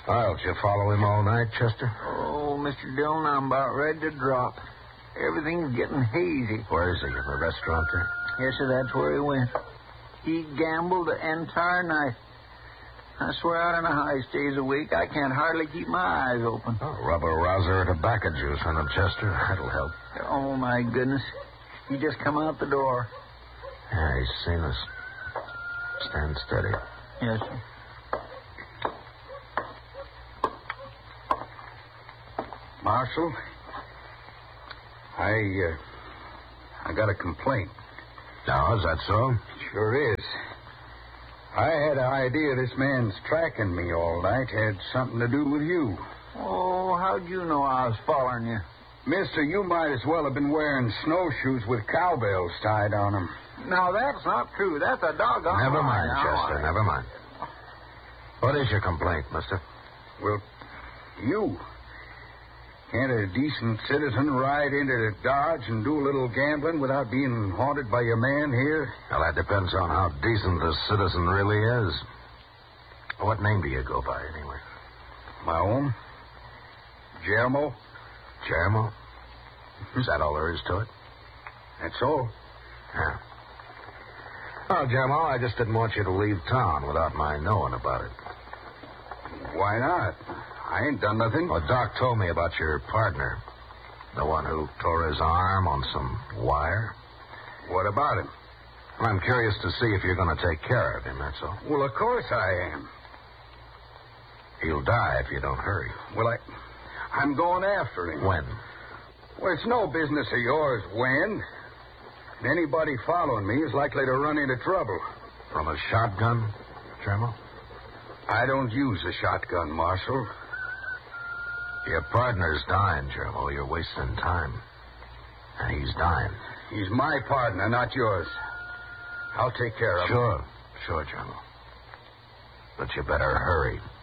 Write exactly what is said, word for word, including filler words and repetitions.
Well, did you follow him all night, Chester? Oh, Mister Dillon, I'm about ready to drop. Everything's getting hazy. Where is he? In the restaurant there? Yes, sir, that's where he went. He gambled the entire night. I swear out in the high stays a week, I can't hardly keep my eyes open. Oh, rub a rouser of tobacco juice on him, Chester. That'll help. Oh, my goodness. He just come out the door. Yeah, he's seen us. Stand steady. Yes, sir. Marshal, I, uh, I got a complaint. Now, is that so? Sure is. I had an idea this man's tracking me all night had something to do with you. Oh, how'd you know I was following you? Mister, you might as well have been wearing snowshoes with cowbells tied on them. Now, that's not true. That's a doggone Never lie. mind, Now, Chester, I- never mind. What is your complaint, mister? Well, you. Can't a decent citizen ride into Dodge and do a little gambling without being haunted by your man here? Well, that depends on how decent the citizen really is. What name do you go by, anyway? My own? Jermo? Jermo? Is that all there is to it? That's all. Yeah. Well, Jermo, I just didn't want you to leave town without my knowing about it. Why not? I ain't done nothing. Well, Doc told me about your partner. The one who tore his arm on some wire. What about him? I'm curious to see if you're going to take care of him, that's all. Well, of course I am. He'll die if you don't hurry. Well, I... I'm going after him. When? Well, it's no business of yours when. And anybody following me is likely to run into trouble. From a shotgun, Jermo? I don't use a shotgun, Marshal. Your partner's dying, Jermo. You're wasting time. And he's dying. He's my partner, not yours. I'll take care of him. Sure. Sure, Jermo. But you better hurry.